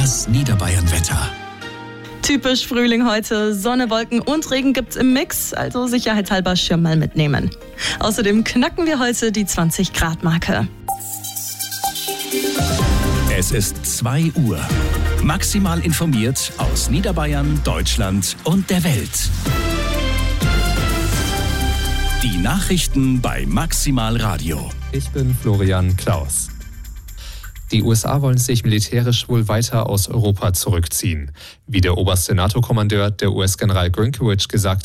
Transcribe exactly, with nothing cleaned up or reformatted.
Das Niederbayern-Wetter. Typisch Frühling heute. Sonne, Wolken und Regen gibt's im Mix, also sicherheitshalber Schirm mal mitnehmen. Außerdem knacken wir heute die zwanzig Grad Marke. Es ist zwei Uhr. Maximal informiert aus Niederbayern, Deutschland und der Welt. Die Nachrichten bei Maximal Radio. Ich bin Florian Klaus. Die U S A wollen sich militärisch wohl weiter aus Europa zurückziehen. Wie der oberste NATO-Kommandeur, der U S-General Grynkewicz, gesagt